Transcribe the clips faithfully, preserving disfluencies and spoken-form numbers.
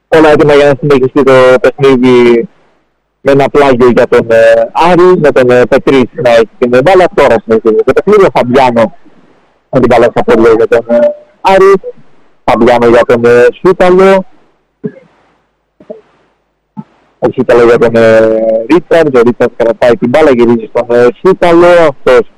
όλα έτοιμα για να συνεχιστεί το παιχνίδι με ένα πλάγιο για τον ε, Άρη, με τον ε, Πετρής να έχει την μπάλα. Τώρα συνεχίζει το παιχνίδι, ο Φαμπιάνο με την μπάλα στα πόδια για τον ε, Άρη, Φαμπιάνο για τον ε, Σούταλο, ο Σούταλο για τον ε, Ρίτσαρντ, ο Ρίτσαρντ κρατάει την μπάλα, γυρίζει στον ε, Σούταλο, αυτός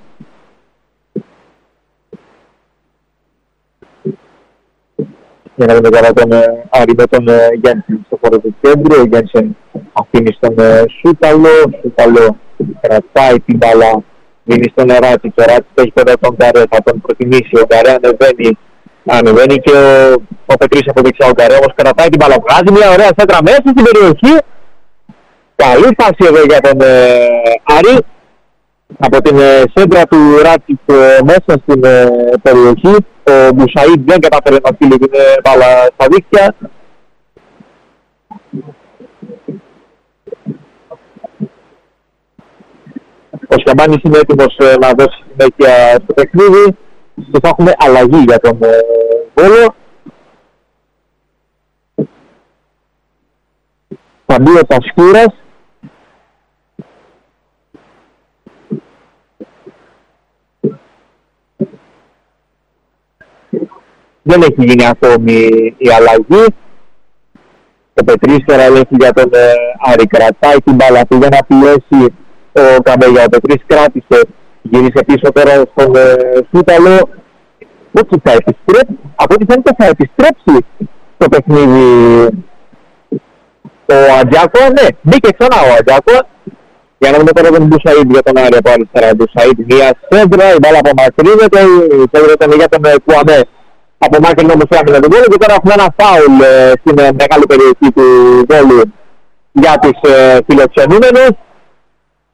για να δούμε τώρα τον ε, Άρη με τον ε, Γένσεν στο χώρο του κέντρου. Ο Γένσεν αφήνει στον ε, Σούταλο, Σούταλο κρατάει την μπάλα, δίνει στον Ράτσι, το Ράτσι έχει κοντά τον Γκαρέ, θα τον προτιμήσει, ο Γκαρέ ανεβαίνει, ανεβαίνει και ο, ο Πετρής από δεξιά, ο Γκαρέ όμως κρατάει την μπάλα, βγάζει μια ωραία σέντρα μέσα στην περιοχή, καλή φάση εδώ για τον ε, Άρη, από την ε, σέντρα του Ράτσι ε, μέσα στην ε, περιοχή. Ο Μπουσαΐντ δεν κατάφερε να στείλει την μπάλα στα δίκτυα. Ο Σιαμπάνης είναι έτοιμος ε, να δώσει συνέχεια στο παιχνίδι και θα έχουμε αλλαγή για τον ε, Βόλο. Θα μπει ο Πασχούρας. Δεν έχει γίνει ακόμη η αλλαγή. Ο Πετρής τώρα ελέγχει για τον ε, Άρη, κρατάει την μπάλα του για να πιέσει ο Καμπέγια. Ο Πετρής κράτησε, γύρισε πίσω τώρα στον ε, Σούταλο. Όχι, θα επιστρέψει, από ό,τι φαίνεται θα επιστρέψει το παιχνίδι ο Ατζάκο. Ναι, μπήκε ξανά ο Ατζάκο. Για να δούμε τώρα τον Μπουσαΐντ για τον Άρη από αριστερά. Μπουσαΐντ μια σέντρα, η μπάλα απομακρύνεται, η σέντρα ήταν για τον Κουαμέ. Από μάκρυνο όμως άμυνα του Βόλου και τώρα έχουμε ένα φάουλ ε, στην ε, μεγάλη περιοχή του Βόλου για τους ε, φιλοξενούμενους.